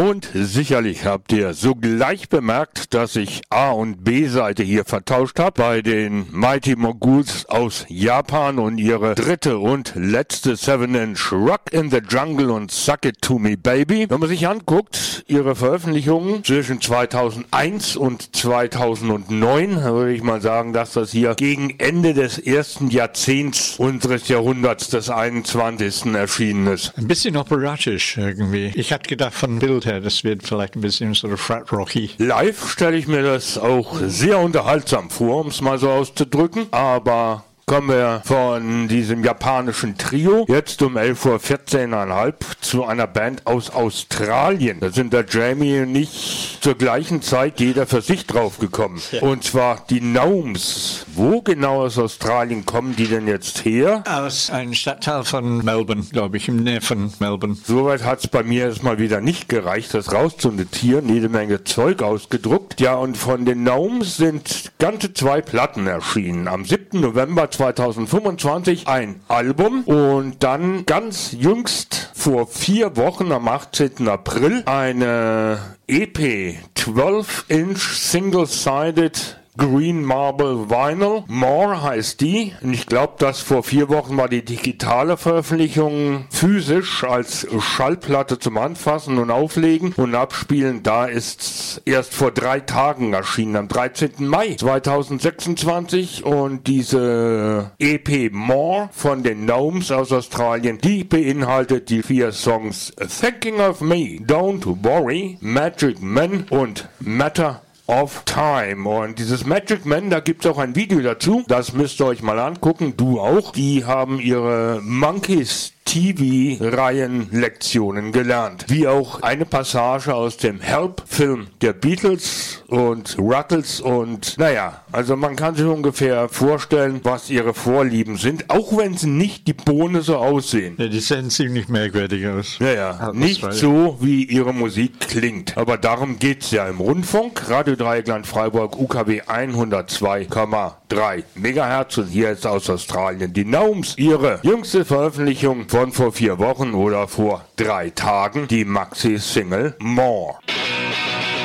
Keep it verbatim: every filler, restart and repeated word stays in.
Und sicherlich habt ihr sogleich bemerkt, dass ich A- und B-Seite hier vertauscht habe bei den Mighty Moguls aus Japan und ihre dritte und letzte seven inch Rock in the Jungle und Suck It To Me Baby. Wenn man sich anguckt, ihre Veröffentlichungen zwischen zweitausendeins und zweitausendneun, würde ich mal sagen, dass das hier gegen Ende des ersten Jahrzehnts unseres Jahrhunderts des einundzwanzigsten erschienen ist. Ein bisschen operatisch irgendwie. Ich hatte gedacht von Bild her, das wird vielleicht ein bisschen so Frat Rocky. Live stelle ich mir das auch sehr unterhaltsam vor, um es mal so auszudrücken, aber kommen wir von diesem japanischen Trio jetzt um elf Uhr vierzehn Komma fünf zu einer Band aus Australien. Da sind der Jamie und ich zur gleichen Zeit jeder für sich drauf gekommen. Ja. Und zwar die Gnomes. Wo genau aus Australien kommen die denn jetzt her? Aus einem Stadtteil von Melbourne, glaube ich, im Nähe von Melbourne. Soweit hat es bei mir erstmal wieder nicht gereicht, das rauszunotieren. Jede Menge Zeug ausgedruckt. Ja, und von den Gnomes sind ganze zwei Platten erschienen. Am siebten November zweitausendfünfundzwanzig ein Album und dann ganz jüngst vor vier Wochen am achtzehnten April eine E P, zwölf inch Single-Sided Green Marble Vinyl. More heißt die. Und ich glaube, dass vor vier Wochen war die digitale Veröffentlichung physisch als Schallplatte zum Anfassen und Auflegen und Abspielen. Da ist erst vor drei Tagen erschienen, am dreizehnten Mai zweitausendsechsundzwanzig. Und diese E P More von den Gnomes aus Australien, die beinhaltet die vier Songs Thinking of Me, Don't Worry, Magic Man und Matter of Time. Und dieses Magic Man, da gibt's auch ein Video dazu. Das müsst ihr euch mal angucken. Du auch. Die haben ihre Monkeys T V-Reihen-Lektionen gelernt. Wie auch eine Passage aus dem Help-Film der Beatles und Ruttles und naja, also man kann sich ungefähr vorstellen, was ihre Vorlieben sind, auch wenn sie nicht die Bohne so aussehen. Ja, die sehen ziemlich merkwürdig aus. Naja, nicht so, wie ihre Musik klingt. Aber darum geht's ja im Rundfunk. Radio Dreieckland Freiburg, U K W hundertzwei Komma drei Megahertz und hier ist aus Australien die Gnomes. Ihre jüngste Veröffentlichung von vor vier Wochen oder vor drei Tagen, die Maxi-Single More.